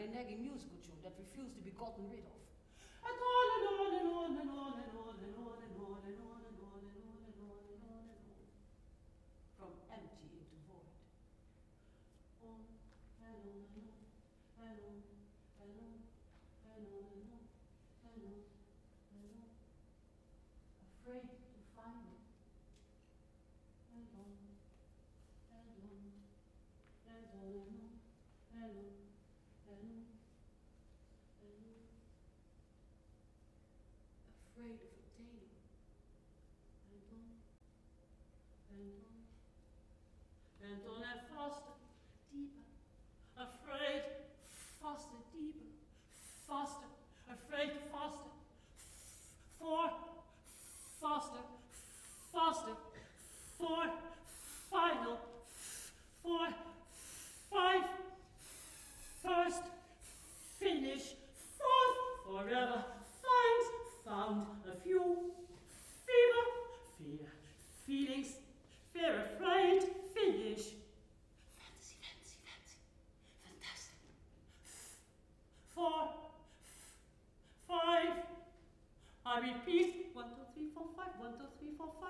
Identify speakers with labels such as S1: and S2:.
S1: a nagging musical tune that refused to be gotten rid of.
S2: And on and on and on and on and on and on and on and on and on and on and on and on.
S1: From empty into void.
S2: On and on and on and on and on and on and on and on and on. Afraid to find it. And on and on and on and on and on and on and on.
S1: Afraid of obtaining.
S2: And on and on and on and faster, deeper, afraid, faster, deeper, faster, afraid, faster, faster, faster, final, 5, first, finish, fourth, forever, found, a few, fear, feelings, fear, afraid, finish.
S1: Fantasy, fantastic.
S2: 4, 5, I repeat, 1, 2, 3, 4, 5, 1, 2, 3, 4, 5,